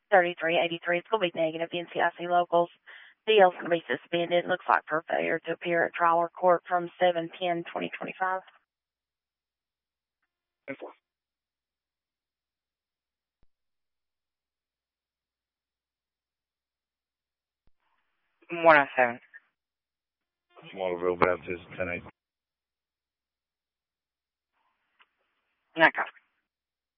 3383. It's going to be negative. NCIC locals. DL's going to be suspended. Looks like for failure to appear at trial or court from 7/10/2025. 107. Waterville Baptist, 10-8. Not copy.